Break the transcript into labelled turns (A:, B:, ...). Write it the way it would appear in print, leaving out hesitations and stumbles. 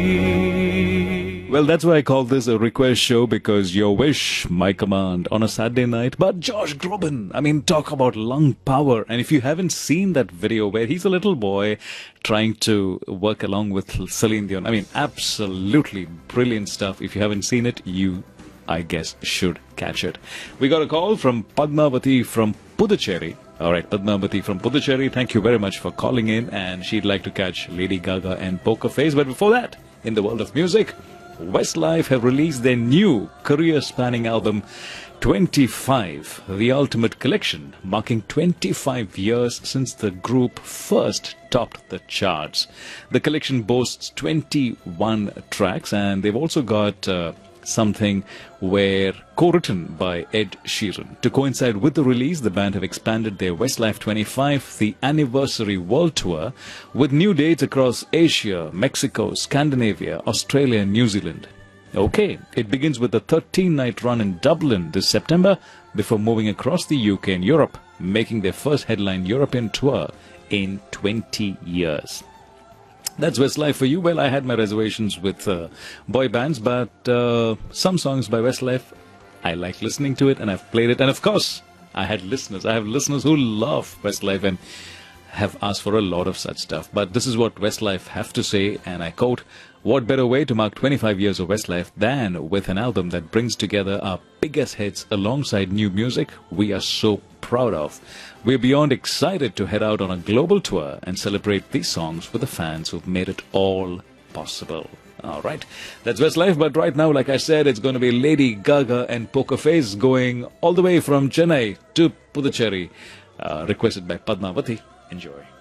A: Well, that's why I call this a request show, because your wish, my command on a Saturday night. But Josh Groban, I mean, talk about lung power. And if you haven't seen that video where he's a little boy trying to work along with Celine Dion, I mean, absolutely brilliant stuff. If you haven't seen it, you, I guess, should catch it. We got a call from Padmavati from Puducherry. All right, Padmavati from Puducherry, thank you very much for calling in. And she'd like to catch Lady Gaga and Poker Face. But before that, in the world of music, Westlife have released their new career-spanning album 25, The Ultimate Collection, marking 25 years since the group first topped the charts. The collection boasts 21 tracks, and they've also got something where co-written by Ed Sheeran. To coincide with the release, the band have expanded their Westlife 25, the anniversary world tour, with new dates across Asia, Mexico, Scandinavia, Australia and New Zealand. Okay, it begins with a 13-night run in Dublin this September before moving across the UK and Europe, making their first headline European tour in 20 years. That's Westlife for you. Well, I had my reservations with boy bands, but some songs by Westlife, I like listening to it, and I've played it. And of course, I have listeners who love Westlife and have asked for a lot of such stuff. But this is what Westlife have to say, and I quote, "What better way to mark 25 years of Westlife than with an album that brings together our biggest hits alongside new music we are so proud of. We're beyond excited to head out on a global tour and celebrate these songs with the fans who've made it all possible." All right, that's Westlife. But right now, like I said, it's going to be Lady Gaga and Poker Face going all the way from Chennai to Puducherry, requested by Padmavati. Enjoy.